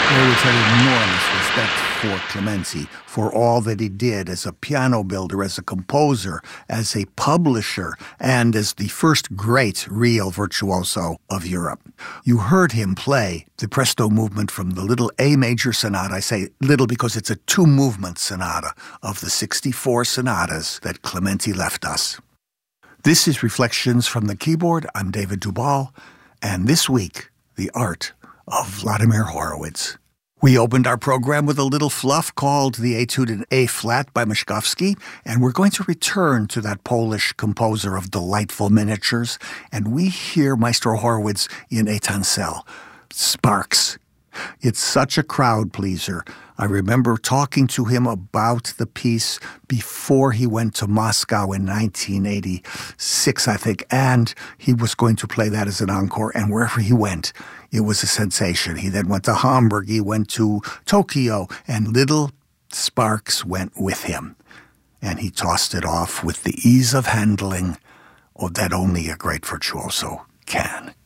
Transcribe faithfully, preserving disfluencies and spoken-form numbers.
Horowitz had enormous respect for Clementi, for all that he did as a piano builder, as a composer, as a publisher, and as the first great real virtuoso of Europe. You heard him play the Presto movement from the Little A Major Sonata. I say little because it's a two-movement sonata of the sixty-four sonatas that Clementi left us. This is Reflections from the Keyboard. I'm David Dubal, and this week, the art of Vladimir Horowitz. We opened our program with a little fluff called the Etude in A-flat by Moszkowski, and we're going to return to that Polish composer of delightful miniatures, and we hear Maestro Horowitz in Étincelle, Sparks. It's such a crowd pleaser. I remember talking to him about the piece before he went to Moscow in nineteen eighty-six, I think, and he was going to play that as an encore, and wherever he went, it was a sensation. He then went to Hamburg, he went to Tokyo, and little Sparks went with him. And he tossed it off with the ease of handling that only a great virtuoso can.